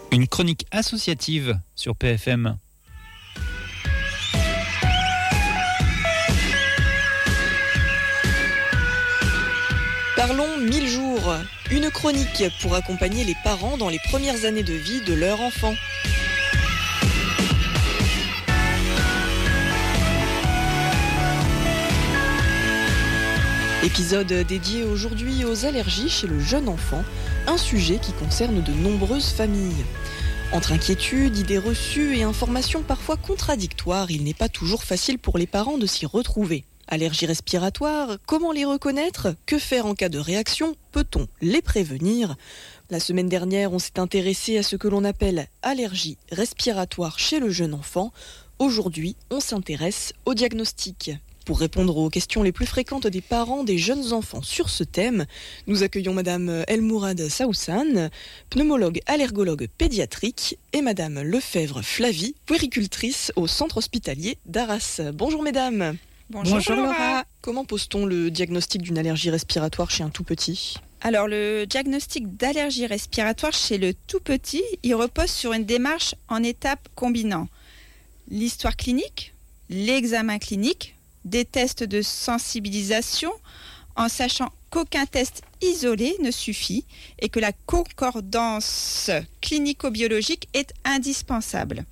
Une chronique associative sur PFM. Parlons 1000 jours, une chronique pour accompagner les parents dans les premières années de vie de leur enfant. Épisode dédié aujourd'hui aux allergies chez le jeune enfant, un sujet qui concerne de nombreuses familles. Entre inquiétudes, idées reçues et informations parfois contradictoires, il n'est pas toujours facile pour les parents de s'y retrouver. Allergies respiratoires, comment les reconnaître? Que faire en cas de réaction? Peut-on les prévenir? La semaine dernière, on s'est intéressé à ce que l'on appelle allergie respiratoire chez le jeune enfant. Aujourd'hui, on s'intéresse au diagnostic. Pour répondre aux questions les plus fréquentes des parents des jeunes enfants sur ce thème, nous accueillons Madame Elmourad Saoussan, pneumologue allergologue pédiatrique, et Madame Lefebvre Flavie, puéricultrice au centre hospitalier d'Arras. Bonjour mesdames. Bonjour Laura. Comment pose-t-on le diagnostic d'une allergie respiratoire chez un tout petit ? Alors le diagnostic d'allergie respiratoire chez le tout petit, il repose sur une démarche en étapes combinant l'histoire clinique, l'examen clinique, des tests de sensibilisation, en sachant qu'aucun test isolé ne suffit et que la concordance clinico-biologique est indispensable.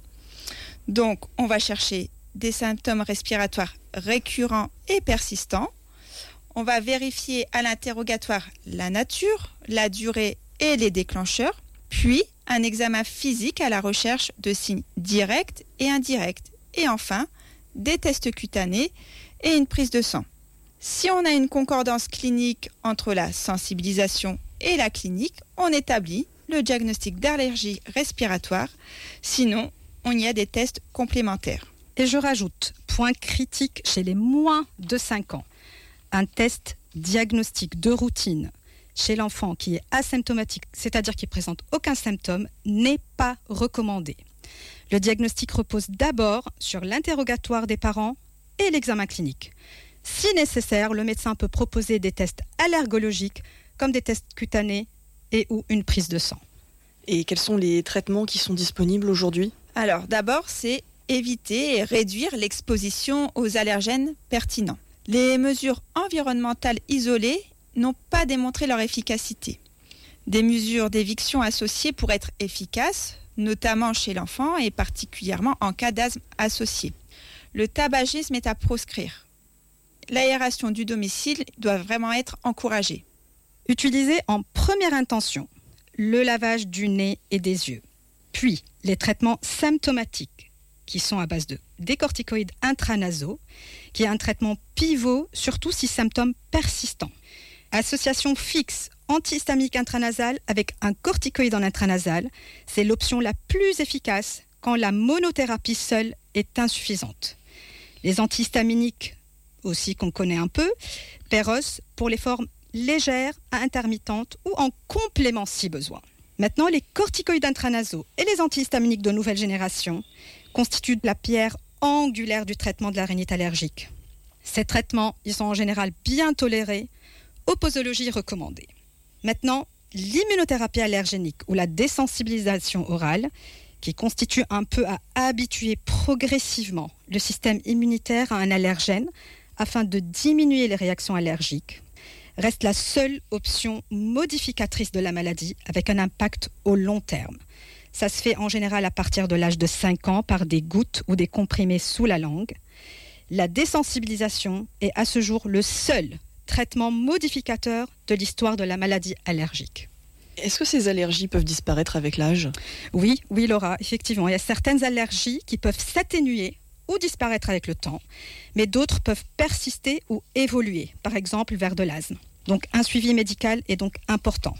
Donc, on va chercher des symptômes respiratoires récurrents et persistants. On va vérifier à l'interrogatoire la nature, la durée et les déclencheurs, puis un examen physique à la recherche de signes directs et indirects. Et enfin, des tests cutanés et une prise de sang. Si on a une concordance clinique entre la sensibilisation et la clinique, on établit le diagnostic d'allergie respiratoire. Sinon, on y a des tests complémentaires. Et je rajoute, point critique chez les moins de 5 ans, un test diagnostic de routine chez l'enfant qui est asymptomatique, c'est-à-dire qui ne présente aucun symptôme, n'est pas recommandé. Le diagnostic repose d'abord sur l'interrogatoire des parents et l'examen clinique. Si nécessaire, le médecin peut proposer des tests allergologiques comme des tests cutanés et ou une prise de sang. Et quels sont les traitements qui sont disponibles aujourd'hui ? Alors d'abord, c'est éviter et réduire l'exposition aux allergènes pertinents. Les mesures environnementales isolées n'ont pas démontré leur efficacité. Des mesures d'éviction associées pourraient être efficaces, notamment chez l'enfant et particulièrement en cas d'asthme associé. Le tabagisme est à proscrire. L'aération du domicile doit vraiment être encouragée. Utilisez en première intention le lavage du nez et des yeux, puis les traitements symptomatiques qui sont à base de corticoïdes intranasaux, qui est un traitement pivot, surtout si symptômes persistants. Association fixe antihistamique intranasale avec un corticoïde en intranasal, c'est l'option la plus efficace quand la monothérapie seule est insuffisante. Les antihistaminiques aussi qu'on connaît un peu, Péros pour les formes légères à intermittentes ou en complément si besoin. Maintenant, les corticoïdes intranasaux et les antihistaminiques de nouvelle génération constituent la pierre angulaire du traitement de la rhinite allergique. Ces traitements, ils sont en général bien tolérés, aux posologies recommandées. Maintenant, l'immunothérapie allergénique ou la désensibilisation orale, qui constitue un peu à habituer progressivement le système immunitaire à un allergène afin de diminuer les réactions allergiques, reste la seule option modificatrice de la maladie avec un impact au long terme. Ça se fait en général à partir de l'âge de 5 ans par des gouttes ou des comprimés sous la langue. La désensibilisation est à ce jour le seul traitement modificateur de l'histoire de la maladie allergique. Est-ce que ces allergies peuvent disparaître avec l'âge ? Oui, Laura, effectivement. Il y a certaines allergies qui peuvent s'atténuer ou disparaître avec le temps, mais d'autres peuvent persister ou évoluer, par exemple vers de l'asthme. Donc un suivi médical est donc important.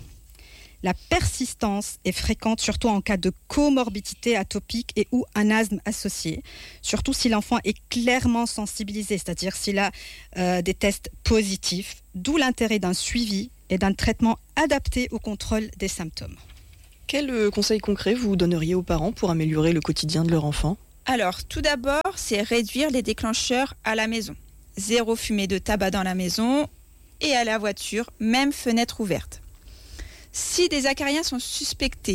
La persistance est fréquente surtout en cas de comorbidité atopique et ou un asthme associé, surtout si l'enfant est clairement sensibilisé, c'est-à-dire s'il a des tests positifs, d'où l'intérêt d'un suivi et d'un traitement adapté au contrôle des symptômes. Quels conseils concrets vous donneriez aux parents pour améliorer le quotidien de leur enfant ? Alors, tout d'abord, c'est réduire les déclencheurs à la maison. 0 fumée de tabac dans la maison et à la voiture, même fenêtre ouverte. Si des acariens sont suspectés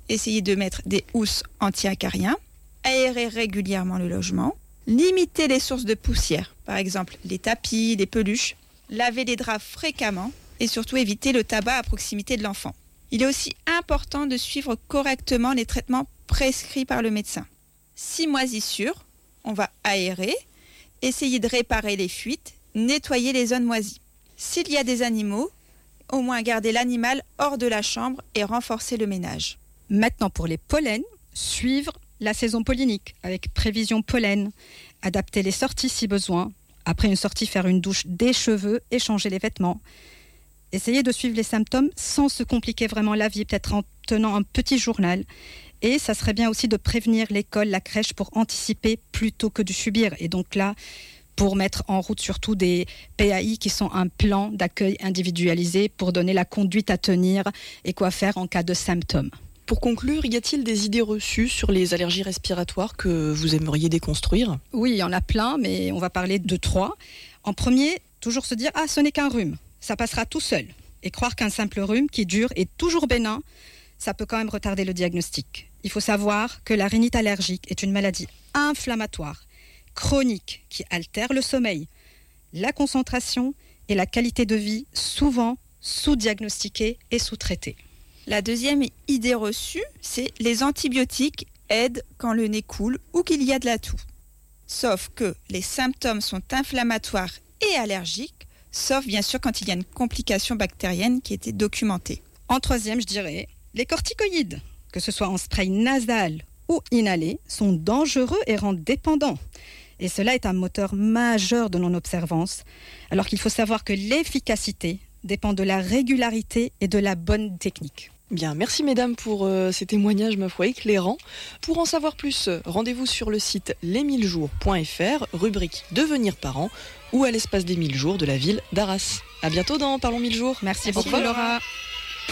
Essayez de mettre des housses anti-acariens, aérer régulièrement le logement, limiter les sources de poussière, par exemple les tapis, les peluches, laver les draps fréquemment et surtout éviter le tabac à proximité de l'enfant. Il est aussi important de suivre correctement les traitements prescrits par le médecin. Si moisissure, on va aérer, essayer de réparer les fuites, nettoyer les zones moisies. S'il y a des animaux, au moins garder l'animal hors de la chambre et renforcer le ménage. Maintenant, pour les pollens, suivre la saison pollinique avec prévision pollen, adapter les sorties si besoin. Après une sortie, faire une douche des cheveux et changer les vêtements. Essayez de suivre les symptômes sans se compliquer vraiment la vie, peut-être en tenant un petit journal. Et ça serait bien aussi de prévenir l'école, la crèche pour anticiper plutôt que de subir. Et donc là, pour mettre en route surtout des PAI qui sont un plan d'accueil individualisé pour donner la conduite à tenir et quoi faire en cas de symptômes. Pour conclure, y a-t-il des idées reçues sur les allergies respiratoires que vous aimeriez déconstruire ? Oui, il y en a plein, mais on va parler de 3. En premier, toujours se dire « Ah, ce n'est qu'un rhume, ça passera tout seul ». Et croire qu'un simple rhume qui dure est toujours bénin, ça peut quand même retarder le diagnostic. Il faut savoir que la rhinite allergique est une maladie inflammatoire, chronique, qui altère le sommeil, la concentration et la qualité de vie, souvent sous-diagnostiquée et sous-traitée. La deuxième idée reçue, c'est les antibiotiques aident quand le nez coule ou qu'il y a de la toux. Sauf que les symptômes sont inflammatoires et allergiques, sauf bien sûr quand il y a une complication bactérienne qui a été documentée. En troisième, je dirais, les corticoïdes, que ce soit en spray nasal ou inhalé, sont dangereux et rendent dépendants. Et cela est un moteur majeur de non-observance, alors qu'il faut savoir que l'efficacité dépend de la régularité et de la bonne technique. Bien, merci mesdames pour ces témoignages, ma foi, éclairants. Pour en savoir plus, rendez-vous sur le site les1000jours.fr, rubrique Devenir parent, ou à l'espace des 1000 jours de la ville d'Arras. À bientôt dans Parlons 1000 jours. Merci beaucoup Laura.